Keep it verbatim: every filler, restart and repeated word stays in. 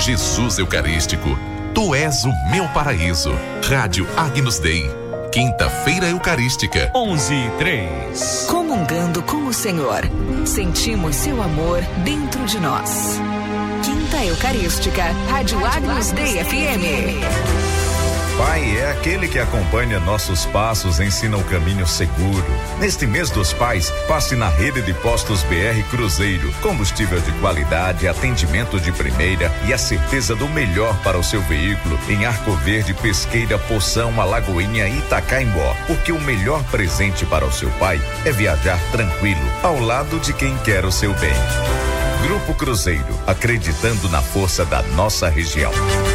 Jesus Eucarístico. Tu és o meu paraíso. Rádio Agnus Dei. Quinta-feira Eucarística. onze e três. Comungando com o Senhor. Sentimos seu amor dentro de nós. Quinta Eucarística. Rádio Agnus Dei F M. Pai é aquele que acompanha nossos passos, ensina o caminho seguro. Neste mês dos pais, passe na rede de postos B R Cruzeiro. Combustível de qualidade, atendimento de primeira e a certeza do melhor para o seu veículo em Arco Verde, Pesqueira, Poção, Alagoinha e Itacaimbó. Porque o melhor presente para o seu pai é viajar tranquilo, ao lado de quem quer o seu bem. Grupo Cruzeiro, acreditando na força da nossa região.